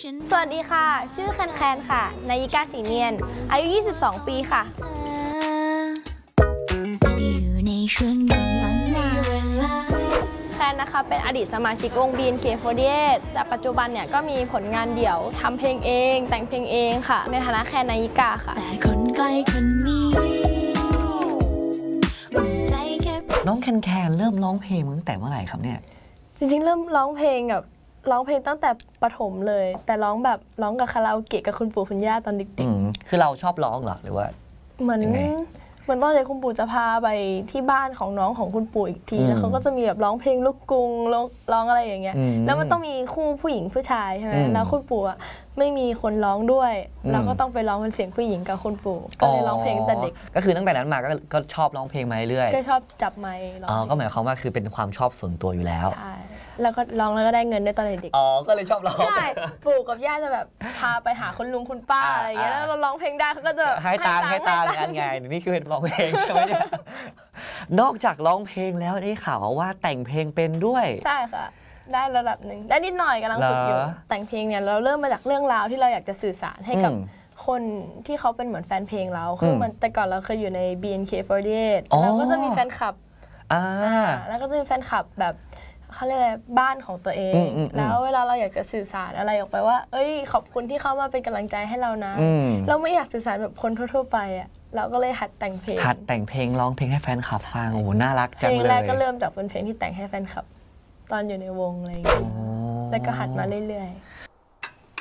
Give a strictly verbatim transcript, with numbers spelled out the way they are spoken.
สวัสดีค่ะชื่อแคนแคนค่ะนายิกาสีเนียนอายุยี่สิบสองปีค่ะแคนนะคะเป็นอดีตสมาชิกวง บี เอ็น เค สี่สิบแปด แต่ปัจจุบันเนี่ยก็มีผลงานเดี่ยวทำเพลงเองแต่งเพลงเองค่ะในฐานะแคนนายิกาค่ะน้องแคนแคนเริ่มร้องเพลงตั้งแต่เมื่อไหร่ครับเนี่ยจริงๆเริ่มร้องเพลงแบบร้องเพลงตั้งแต่ประถมเลยแต่ร้องแบบร้องกับคาราโอเกะกับคุณปู่คุณย่าตอนเด็กๆคือเราชอบร้องเหรอหรือว่าเหมือนเหมือนตอนเด็กคุณปู่จะพาไปที่บ้านของน้องของคุณปู่อีกทีแล้วเขาก็จะมีแบบร้องเพลงลูกกรุงร้องอะไรอย่างเงี้ยแล้วมันต้องมีคู่ผู้หญิงผู้ชายใช่ไหมแล้วคุณปู่ไม่มีคนร้องด้วยเราก็ต้องไปร้องเป็นเสียงผู้หญิงกับคุณปู่ก็เลยร้องเพลงแต่เด็กก็คือตั้งแต่นั้นมาก็ชอบร้องเพลงมาเรื่อยก็ชอบจับไมค์ร้องอ๋อก็หมายความว่าคือเป็นความชอบส่วนตัวอยู่แล้วใช่แล้วก็ร้องแล้วก็ได้เงินได้ตอนเด็กอ๋อก็เลยชอบร้องใช่ปู่กับย่าจะแบบพาไปหาคุณลุงคุณป้าอะไรอย่างเงี้ยแล้วก็ร้องเพลงได้เขาก็จะให้ตาให้ตาอะไรกันไงนี่คือร้องเพลงใช่ไหมเนี่ยนอกจากร้องเพลงแล้วได้ข่าวว่าแต่งเพลงเป็นด้วยใช่ค่ะได้ระดับหนึ่งได้นิดหน่อยกำลังฝึกอยู่แต่งเพลงเนี่ยเราเริ่มมาจากเรื่องราวที่เราอยากจะสื่อสารให้กับคนที่เขาเป็นเหมือนแฟนเพลงเราคือมันแต่ก่อนเราเคยอยู่ใน บี เอ็น เค สี่สิบแปด เราก็จะมีแฟนคลับแล้วก็จะมีแฟนคลับแบบเขาเรียกอะไรบ้านของตัวเองแล้วเวลาเราอยากจะสื่อสารอะไรออกไปว่าเอ้ยขอบคุณที่เข้ามาเป็นกำลังใจให้เรานะเราไม่อยากสื่อสารแบบคนทั่วๆไปอ่ะเราก็เลยหัดแต่งเพลงหัดแต่งเพลงร้องเพลงให้แฟนคลับฟังโอ้โหน่ารักจังเลยเพลงแรกก็เริ่มจากเป็นเพลงที่แต่งให้แฟนคลับตอนอยู่ในวงอะไรอย่างเงี้ยแล้วก็หัดมาเรื่อยๆ